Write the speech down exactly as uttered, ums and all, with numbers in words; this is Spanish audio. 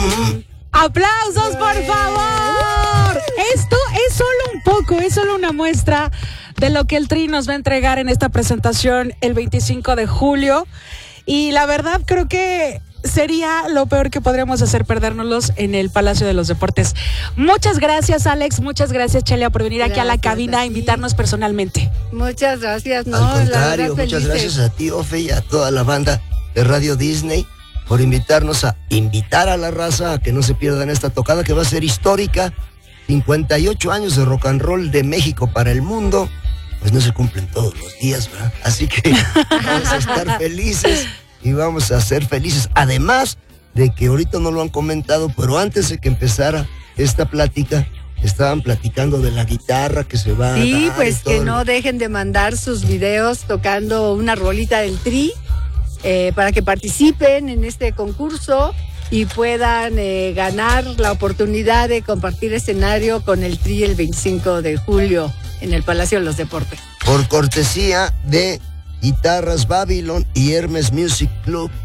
¡Aplausos, por favor! Esto es solo un poco, es solo una muestra de lo que el Tri nos va a entregar en esta presentación el veinticinco de julio. Y la verdad creo que sería lo peor que podríamos hacer, perdérnoslos en el Palacio de los Deportes. Muchas gracias, Alex, muchas gracias, Chelia, por venir gracias aquí a la cabina a, a invitarnos personalmente. Muchas gracias, no, Al contrario, la verdad, muchas felices. gracias a ti, Ofe, y a toda la banda de Radio Disney por invitarnos a invitar a la raza a que no se pierdan esta tocada que va a ser histórica. cincuenta y ocho años de rock and roll de México para el mundo, pues no se cumplen todos los días, ¿verdad? Así que vamos a estar felices y vamos a ser felices. Además de que ahorita no lo han comentado, pero antes de que empezara esta plática, estaban platicando de la guitarra que se va sí, a dar. pues que no dejen de mandar sus videos tocando una rolita del Tri eh, para que participen en este concurso y puedan eh, ganar la oportunidad de compartir escenario con el Tri el veinticinco de julio en el Palacio de los Deportes. Por cortesía de Guitarras Babylon y Hermes Music Club.